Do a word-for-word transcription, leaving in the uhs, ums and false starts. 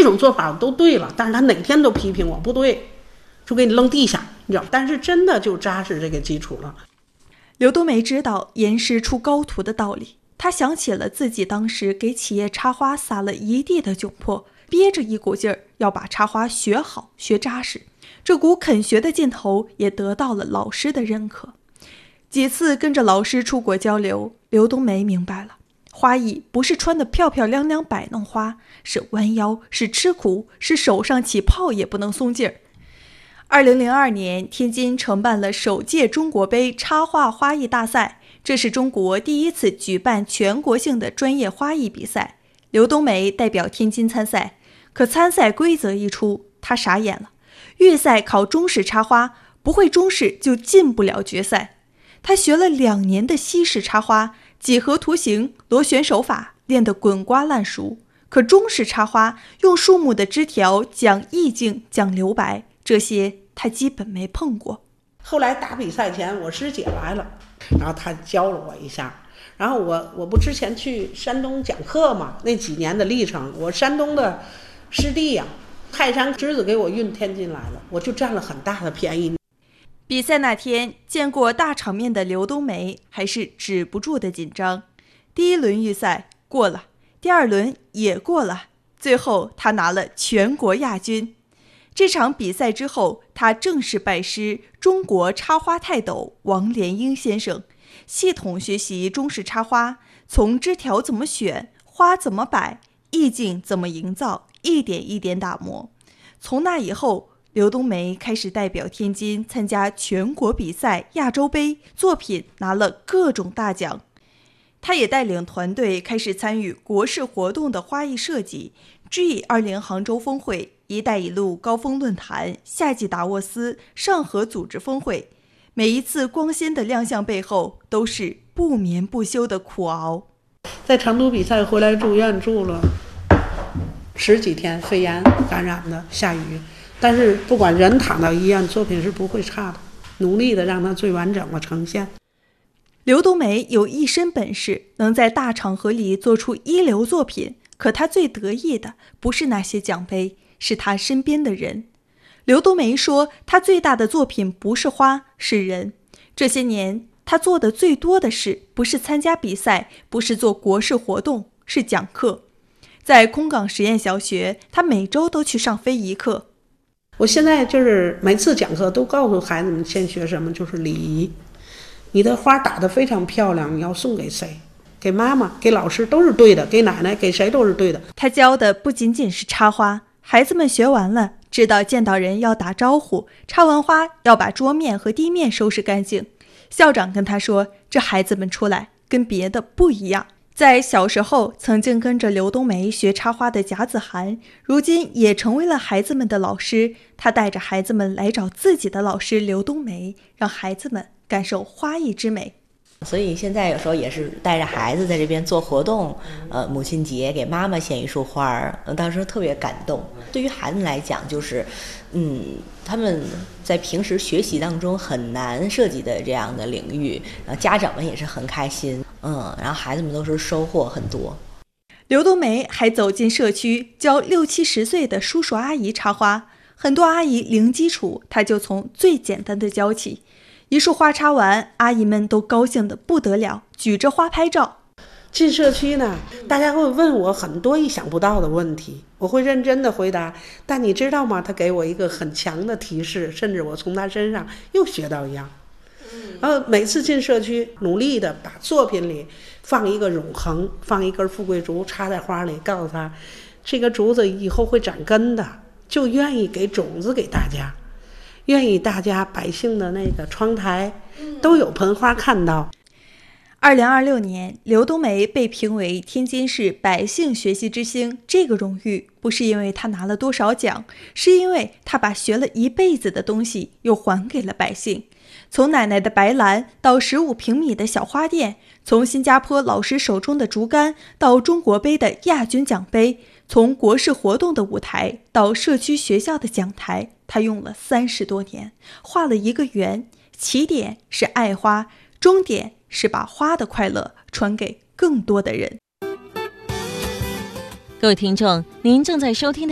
种做法都对了，但是他哪天都批评我不对，就给你扔地下，你知道，但是真的就扎实这个基础了。 刘冬梅知道严师出高徒的道理，她想起了自己当时给企业插花撒了一地的窘迫，憋着一股劲儿要把插花学好学扎实，这股肯学的劲头也得到了老师的认可。几次跟着老师出国交流，刘冬梅明白了，花艺不是穿得漂漂亮亮摆弄花，是弯腰，是吃苦，是手上起泡也不能松劲儿。二零零二年，天津承办了首届中国杯插画花艺大赛，这是中国第一次举办全国性的专业花艺比赛。刘冬梅代表天津参赛，可参赛规则一出，她傻眼了。预赛考中式插花，不会中式就进不了决赛。她学了两年的西式插花，几何图形、螺旋手法练得滚瓜烂熟，可中式插花用树木的枝条讲意境、讲留白，这些他基本没碰过。 后来打比赛前，我师姐来了，然后她教了我一下。然后我我不之前去山东讲课嘛，那几年的历程，我山东的师弟呀、啊，泰山侄子给我运天津来了，我就占了很大的便宜。 比赛那天，见过大场面的刘冬梅还是止不住的紧张。第一轮预赛过了，第二轮也过了，最后他拿了全国亚军。这场比赛之后，他正式拜师中国插花泰斗王连英先生，系统学习中式插花，从枝条怎么选，花怎么摆，意境怎么营造，一点一点打磨。从那以后，刘冬梅开始代表天津参加全国比赛、亚洲杯，作品拿了各种大奖。他也带领团队开始参与国事活动的花艺设计， G 二十 杭州峰会、一带一路高峰论坛、夏季达沃斯、上合组织峰会。每一次光鲜的亮相背后，都是不眠不休的苦熬。 在成都比赛回来住院住了十几天，肺炎感染的，下雨。但是不管人躺到医院，作品是不会差的，努力的让它最完整的呈现。 刘冬梅有一身本事，能在大场合里做出一流作品，可她最得意的不是那些奖杯，是她身边的人。刘冬梅说，她最大的作品不是花，是人。这些年，她做的最多的事，不是参加比赛，不是做国事活动，是讲课。在空港实验小学，她每周都去上非遗课。 我现在就是每次讲课都告诉孩子们，先学什么，就是礼仪。你的花打得非常漂亮，你要送给谁？给妈妈，给老师都是对的，给奶奶，给谁都是对的。 他教的不仅仅是插花，孩子们学完了，知道见到人要打招呼，插完花要把桌面和地面收拾干净。校长跟他说，这孩子们出来跟别的不一样。在小时候曾经跟着刘冬梅学插花的贾子涵，如今也成为了孩子们的老师。他带着孩子们来找自己的老师刘冬梅，让孩子们感受花艺之美。 所以现在有时候也是带着孩子在这边做活动，呃，母亲节给妈妈献一束花儿，呃，当时特别感动。对于孩子来讲，就是，嗯，他们在平时学习当中很难涉及的这样的领域，然后家长们也是很开心，嗯，然后孩子们都是收获很多。 刘冬梅还走进社区，教六七十岁的叔叔阿姨插花，很多阿姨零基础，她就从最简单的教起。一束花插完，阿姨们都高兴得不得了，举着花拍照。 进社区呢，大家会问我很多意想不到的问题，我会认真的回答。但你知道吗？他给我一个很强的提示，甚至我从他身上又学到一样。然后每次进社区，努力的把作品里放一个永恒，放一根富贵竹插在花里，告诉他，这个竹子以后会长根的，就愿意给种子给大家。愿意大家百姓的那个窗台都有盆花看到。 二零二六年，刘冬梅被评为天津市百姓学习之星，这个荣誉不是因为她拿了多少奖，是因为她把学了一辈子的东西又还给了百姓。从奶奶的白兰到十五平米的小花店，从新加坡老师手中的竹竿到中国杯的亚军奖杯，从国事活动的舞台到社区学校的讲台，他用了三十多年，画了一个圆，起点是爱花，终点是把花的快乐传给更多的人。 各位听众，您正在收听的